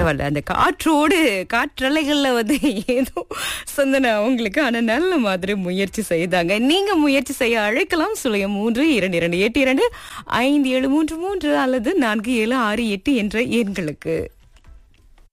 பரவாயில்ல, அந்த காற்றோடு காற்றலைகள்ல வந்து ஏதோ சொந்தன அவங்களுக்கு ஆனா நல்ல மாதிரி முயற்சி செய்தாங்க. நீங்க முயற்சி செய்ய அழைக்கலாம். 0322825733 அல்லது 4768 என்ற எண்களுக்கு.